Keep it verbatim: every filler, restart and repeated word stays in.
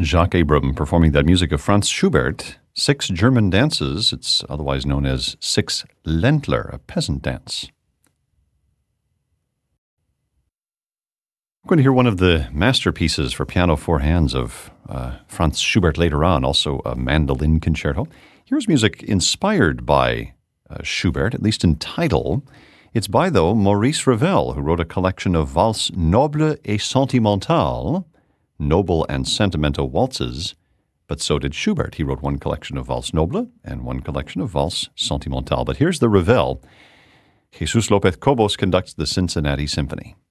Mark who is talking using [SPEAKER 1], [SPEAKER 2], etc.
[SPEAKER 1] Jacques Abram performing that music of Franz Schubert, Six German Dances. It's otherwise known as Six Ländler, a peasant dance. We're going to hear one of the masterpieces for piano four hands of uh, Franz Schubert later on, also a mandolin concerto. Here's music inspired by uh, Schubert, at least in title. It's by, though, Maurice Ravel, who wrote a collection of valses nobles et sentimentales, noble and sentimental waltzes, but so did Schubert. He wrote one collection of valses nobles and one collection of valses sentimentales. But here's the Ravel. Jesus Lopez Cobos conducts the Cincinnati Symphony.